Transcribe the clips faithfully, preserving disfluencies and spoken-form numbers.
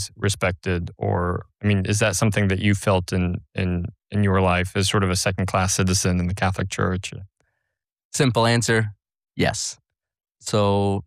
always respected? Or, I mean, is that something that you felt in in in your life as sort of a second-class citizen in the Catholic Church? Simple answer, yes. So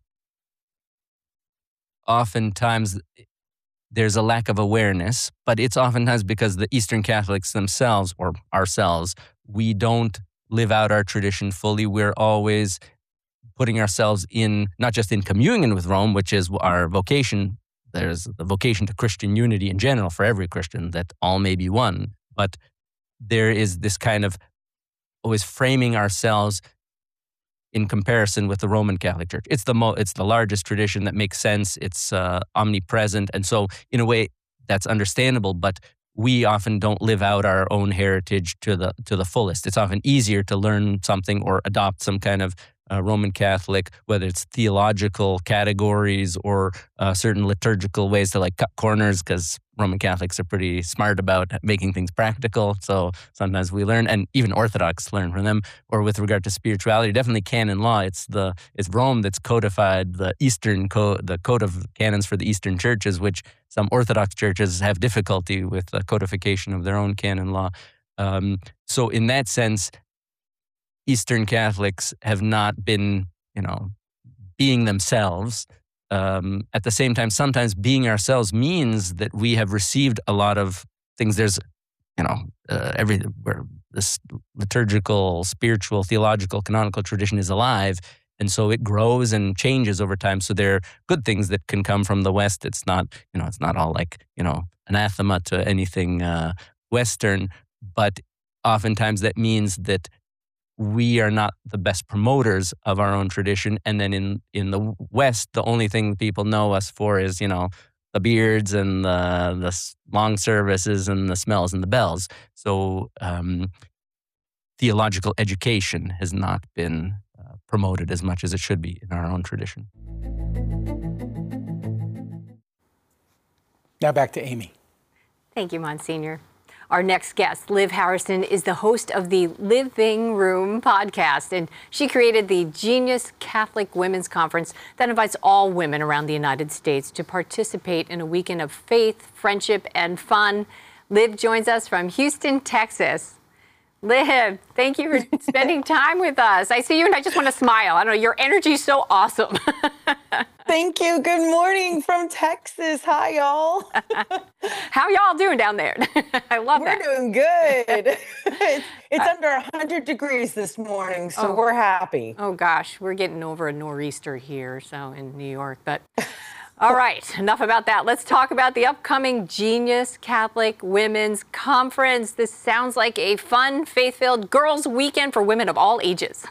oftentimes there's a lack of awareness, but it's oftentimes because the Eastern Catholics themselves, or ourselves, we don't live out our tradition fully. We're always putting ourselves in, not just in communion with Rome, which is our vocation. There's the vocation to Christian unity in general for every Christian, that all may be one. But there is this kind of always framing ourselves in comparison with the Roman Catholic Church. It's the mo- it's the largest tradition that makes sense. It's uh, omnipresent. And so in a way, that's understandable, but we often don't live out our own heritage to the to the fullest. It's often easier to learn something or adopt some kind of uh, Roman Catholic, whether it's theological categories or uh, certain liturgical ways to like cut corners, because Roman Catholics are pretty smart about making things practical. So sometimes we learn, and even Orthodox learn from them. Or with regard to spirituality, definitely canon law. It's the it's Rome that's codified the Eastern code, the code of canons for the Eastern churches, which some Orthodox churches have difficulty with the codification of their own canon law. Um, so in that sense, Eastern Catholics have not been, you know, being themselves. Um, at the same time, sometimes being ourselves means that we have received a lot of things. There's, you know, uh, every where this liturgical, spiritual, theological, canonical tradition is alive, and so it grows and changes over time. So there are good things that can come from the West. It's not, you know, it's not all like, you know, anathema to anything uh, Western, but oftentimes that means that we are not the best promoters of our own tradition. And then in, in the West, the only thing people know us for is, you know, the beards and the, the long services and the smells and the bells. So um, theological education has not been uh, promoted as much as it should be in our own tradition. Now back to Amy. Thank you, Monsignor. Our next guest, Liv Harrison, is the host of the Living Room podcast, and she created the Genius Catholic Women's Conference that invites all women around the United States to participate in a weekend of faith, friendship, and fun. Liv joins us from Houston, Texas. Liv, thank you for spending time with us. I see you and I just want to smile. I don't know, your energy is so awesome. Thank you. Good morning from Texas. Hi, y'all. How y'all doing down there? I love we're that. We're doing good. it's it's uh, under one hundred degrees this morning, so oh, we're happy. Oh, gosh. We're getting over a nor'easter here, so in New York. But all right, enough about that. Let's talk about the upcoming Genius Catholic Women's Conference. This sounds like a fun, faith-filled girls' weekend for women of all ages.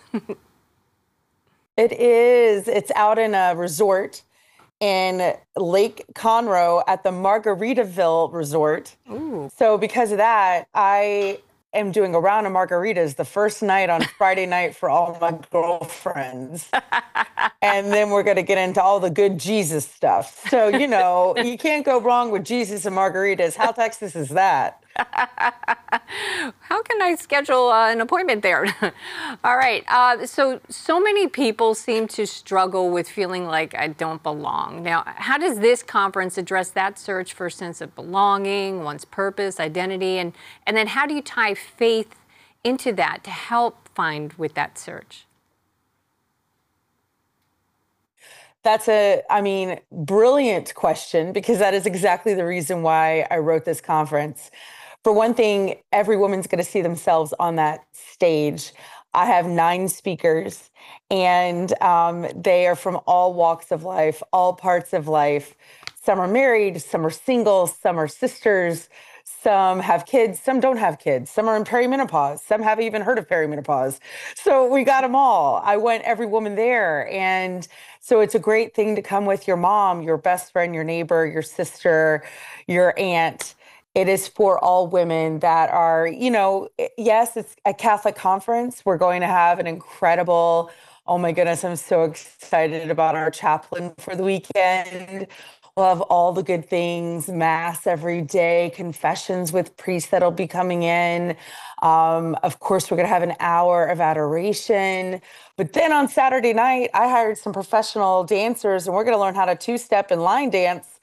It is. It's out in a resort in Lake Conroe at the Margaritaville Resort. Ooh. So because of that, I am doing a round of margaritas the first night on Friday night for all my girlfriends. And then we're going to get into all the good Jesus stuff. So, you know, you can't go wrong with Jesus and margaritas. How Texas is that? How can I schedule uh, an appointment there? All right. Uh, so, so many people seem to struggle with feeling like I don't belong. Now, how does this conference address that search for a sense of belonging, one's purpose, identity, and, and then how do you tie faith into that to help find with that search? That's a, I mean, brilliant question, because that is exactly the reason why I wrote this conference. For one thing, every woman's going to see themselves on that stage. I have nine speakers, and um, they are from all walks of life, all parts of life. Some are married, some are single, some are sisters, some have kids, some don't have kids, some are in perimenopause, some haven't even heard of perimenopause. So we got them all. I want every woman there. And so it's a great thing to come with your mom, your best friend, your neighbor, your sister, your aunt. It is for all women that are, you know, yes, it's a Catholic conference. We're going to have an incredible, oh my goodness, I'm so excited about our chaplain for the weekend. We'll have all the good things, mass every day, confessions with priests that'll be coming in. Um, of course, we're going to have an hour of adoration. But then on Saturday night, I hired some professional dancers, and we're going to learn how to two-step and line dance